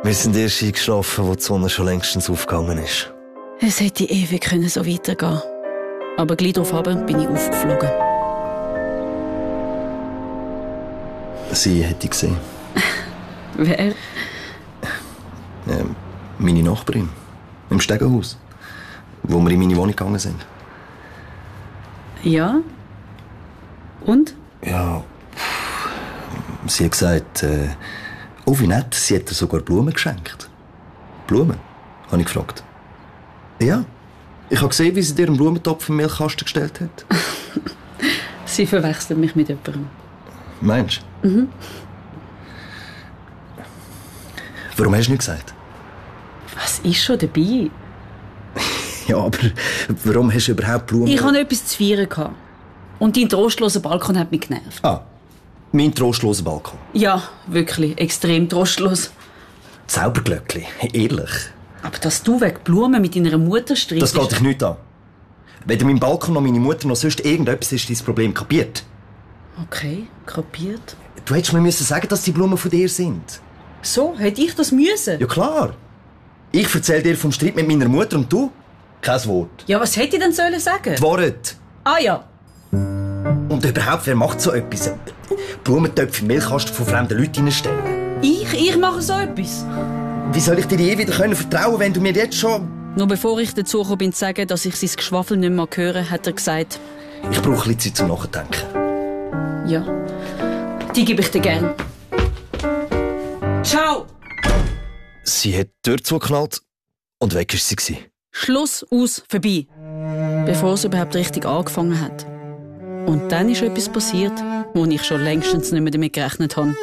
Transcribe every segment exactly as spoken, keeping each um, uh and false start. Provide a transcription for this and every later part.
Wir sind erst eingeschlafen, wo die Sonne schon längstens aufgegangen ist. Es hätte ewig können so weitergehen. Aber gleich darauf bin ich aufgeflogen. Sie hätte ich gesehen. Wer? Ähm, meine Nachbarin. Im Stegenhaus. Wo wir in meine Wohnung gegangen sind. Ja? Und? Ja. Sie hat gesagt, äh, oh wie nett, sie hat ihr sogar Blumen geschenkt. Blumen? Habe ich gefragt. Ja. Ich habe gesehen, wie sie dir einen Blumentopf im Milchkasten gestellt hat. Sie verwechselt mich mit jemandem. Meinst du? Mhm. Warum hast du nicht gesagt? Was ist schon dabei? Ja, aber warum hast du überhaupt Blumen... Ich hatte etwas zu feiern gehabt. Und dein trostloser Balkon hat mich genervt. Ah, mein trostloser Balkon. Ja, wirklich, extrem trostlos. Zauberglöckli, ehrlich. Aber dass du wegen Blumen mit deiner Mutter streitest... Das geht dich nicht an. Weder mein Balkon noch meine Mutter noch sonst irgendetwas ist dein Problem kapiert. Okay, kapiert. Du hättest mir müssen sagen, dass die Blumen von dir sind. So, hätte ich das müssen? Ja klar. Ich erzähle dir vom Streit mit meiner Mutter und du? Kein Wort. Ja, was hätte ich denn sollen sagen? Die Wahrheit. Ah ja. Und überhaupt, wer macht so etwas? Blumentöpfe in den Milchkasten von fremden Leuten reinstellen? Ich? Ich mache so etwas? Wie soll ich dir je wieder vertrauen können, wenn du mir jetzt schon... Nur bevor ich dazu gekommen bin, zu sagen, dass ich sein Geschwafel nicht mehr höre, hat er gesagt... Ich brauche ein bisschen Zeit zum Nachdenken. Ja, die gebe ich dir gern. Ciao! Sie hat die Tür zugeknallt und weg war sie. Schluss, aus, vorbei. Bevor es überhaupt richtig angefangen hat. Und dann ist etwas passiert, wo ich schon längstens nicht mehr damit gerechnet habe.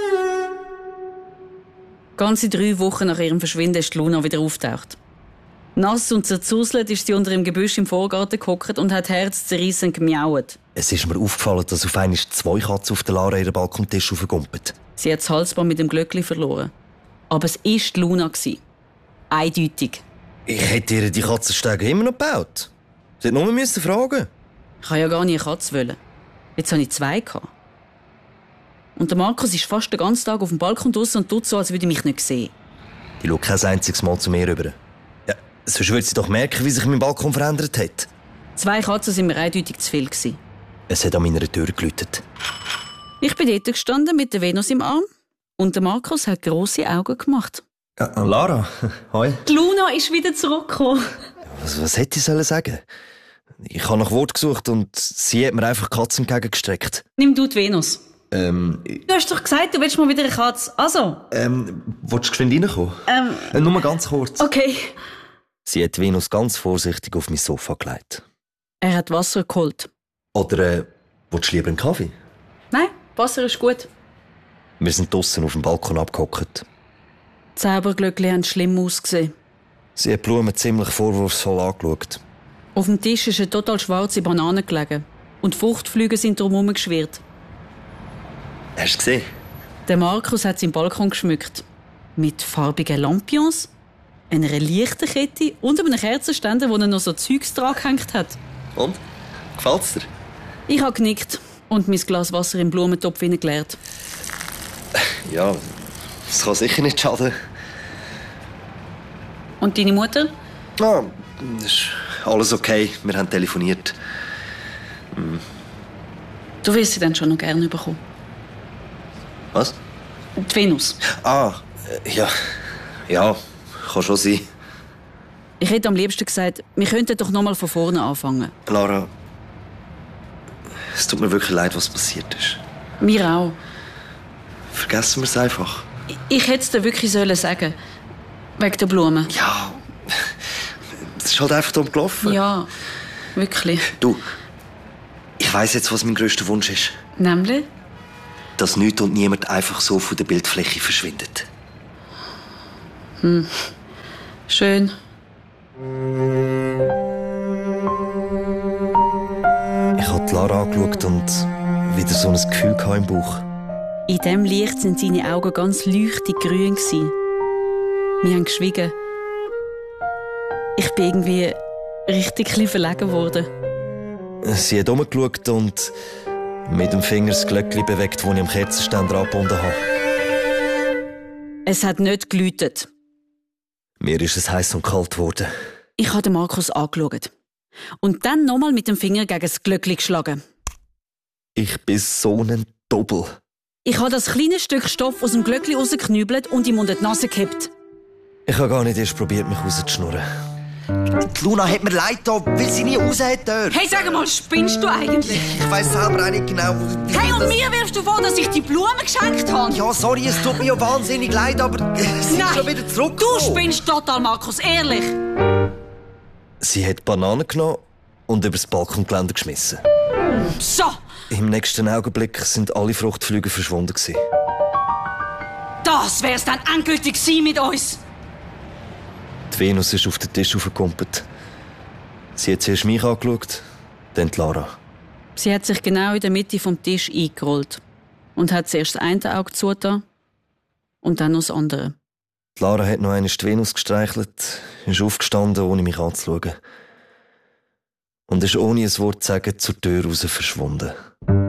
Ganze drei Wochen nach ihrem Verschwinden ist Luna wieder auftaucht. Nass und zerzuselt ist sie unter dem Gebüsch im Vorgarten gehockt und hat herzzerreissend gemiaut. Es ist mir aufgefallen, dass auf einmal zwei Katzen auf der Lara ihren Balkontisch aufgekumpeln. Sie hat das Halsband mit dem Glöckli verloren. Aber es war die Luna. Eindeutig. Ich hätte ihr die Katzenstege immer noch gebaut. Sie hätte nur müssen fragen. Ich wollte ja gar nicht eine Katze wollen. Jetzt hatte ich zwei. Und der Markus ist fast den ganzen Tag auf dem Balkon draussen und tut so, als würde er mich nicht sehen. Die schaut kein einziges Mal zu mir rüber. Ja, sonst würde sie doch merken, wie sich mein Balkon verändert hat. Zwei Katzen waren mir eindeutig zu viel gewesen. Es hat an meiner Tür geläutet. Ich bin dort gestanden mit der Venus im Arm und der Markus hat grosse Augen gemacht. Ja, Lara, hoi. Die Luna ist wieder zurückgekommen. Was, was hätte ich sollen sagen? Ich habe nach Wort gesucht und sie hat mir einfach die Katze entgegengestreckt. Nimm du die Venus. Ähm... Du hast doch gesagt, du willst mal wieder eine Katze. Also... Ähm, willst du geschwind reinkommen? Ähm... Äh, nur mal ganz kurz. Okay. Sie hat Venus ganz vorsichtig auf mein Sofa gelegt. Er hat Wasser geholt. Oder, äh, willst du lieber einen Kaffee? Nein, Wasser ist gut. Wir sind draussen auf dem Balkon abgehockt. Die Zauberglöckli haben schlimm ausgesehen. Sie hat die Blumen ziemlich vorwurfsvoll angeschaut. Auf dem Tisch ist eine total schwarze Banane gelegen. Und Fruchtflüge sind drumherum geschwirrt. Hast du gesehen? Der Markus hat seinen Balkon geschmückt. Mit farbigen Lampions, einer Lichterkette und einem Kerzenständer, wo er noch so Zeugs dran gehängt hat. Und? Gefällt's dir? Ich habe genickt und mein Glas Wasser im Blumentopf hineingeleert. Ja, das kann sicher nicht schaden. Und deine Mutter? Ah, das ist alles okay. Wir haben telefoniert. Hm. Du wirst sie dann schon noch gerne bekommen. Was? Die Venus. Ah, äh, ja. Ja, kann schon sein. Ich hätte am liebsten gesagt, wir könnten doch noch mal von vorne anfangen. Lara, es tut mir wirklich leid, was passiert ist. Mir auch. Vergessen wir es einfach. Ich, ich hätte es dir wirklich sollen sagen. Wegen der Blumen. Ja, es ist halt einfach dumm gelaufen. Ja, wirklich. Du, ich weiss jetzt, was mein grösster Wunsch ist. Nämlich? Dass nichts und niemand einfach so von der Bildfläche verschwindet. Hm. Schön. Ich habe Lara angeschaut und wieder so ein Gefühl im Bauch. In diesem Licht sind seine Augen ganz leuchtig grün. Wir haben geschwiegen. Ich bin irgendwie richtig verlegen geworden. Sie hat umgeschaut und mit dem Finger das Glöckchen bewegt, das ich am Kerzenständer angebunden habe. Es hat nicht geläutet. Mir ist es heiß und kalt geworden. Ich habe den Markus angeschaut. Und dann nochmal mit dem Finger gegen das Glöckli geschlagen. Ich bin so ein Doppel. Ich habe das kleine Stück Stoff aus dem Glöckli rausgeknübelt und ihm unter die Nase gekippt. Ich habe gar nicht erst probiert, mich rauszuschnurren. Die Luna hat mir leid da, weil sie nie raus hat dort. Hey, sag mal, spinnst du eigentlich? Ich weiss selber auch nicht genau, wie Hey, und das... mir wirfst du vor, dass ich die Blumen geschenkt habe? Ja, sorry, es tut mir ja wahnsinnig leid, aber sie ist schon wieder zurück. Du spinnst total, Markus, ehrlich. Sie hat Bananen genommen und übers Balkongeländer geschmissen. So! Im nächsten Augenblick sind alle Fruchtflüge verschwunden gewesen. Das wär's dann endgültig gewesen mit uns. Die Venus ist auf den Tisch aufgekumpelt. Sie hat zuerst mich angeschaut, dann die Lara. Sie hat sich genau in der Mitte vom Tisch eingerollt und hat zuerst das eine Auge zugetan und dann noch das andere. Die Lara hat noch einmal die Venus gestreichelt, ist aufgestanden, ohne mich anzuschauen. Und ist ohne ein Wort zu sagen zur Tür raus verschwunden.